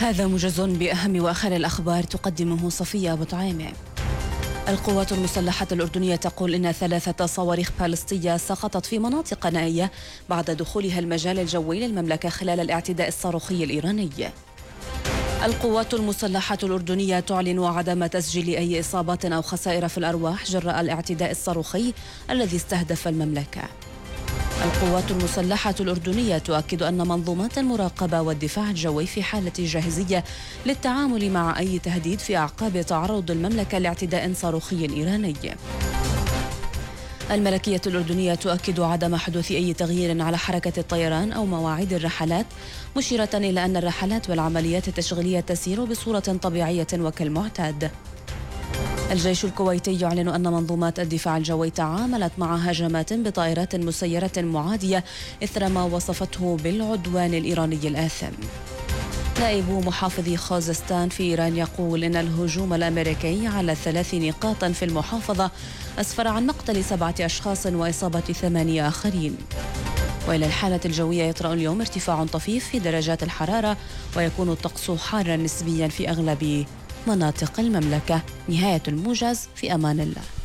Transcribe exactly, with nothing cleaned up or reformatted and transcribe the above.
هذا موجز بأهم وآخر الأخبار تقدمه صفية أبو طعيمة. القوات المسلحة الأردنية تقول إن ثلاثة صواريخ باليستية سقطت في مناطق نائية بعد دخولها المجال الجوي للمملكة خلال الاعتداء الصاروخي الإيراني. القوات المسلحة الأردنية تعلن عدم تسجيل أي إصابات أو خسائر في الأرواح جراء الاعتداء الصاروخي الذي استهدف المملكة. القوات المسلحة الأردنية تؤكد أن منظومات المراقبة والدفاع الجوي في حالة جاهزية للتعامل مع أي تهديد في أعقاب تعرض المملكة لاعتداء صاروخي إيراني. الملكية الأردنية تؤكد عدم حدوث أي تغيير على حركة الطيران أو مواعيد الرحلات، مشيرة إلى أن الرحلات والعمليات التشغيلية تسير بصورة طبيعية وكالمعتاد. الجيش الكويتي يعلن أن منظومات الدفاع الجوي تعاملت مع هجمات بطائرات مسيرة معادية إثر ما وصفته بالعدوان الإيراني الآثم. نائب محافظ خوزستان في إيران يقول إن الهجوم الأمريكي على ثلاث نقاط في المحافظة أسفر عن مقتل سبعة أشخاص وإصابة ثمانية آخرين. وإلى الحالة الجوية يطرأ اليوم ارتفاع طفيف في درجات الحرارة، ويكون الطقس حارا نسبيا في أغلب مناطق المملكة. نهاية الموجز، في أمان الله.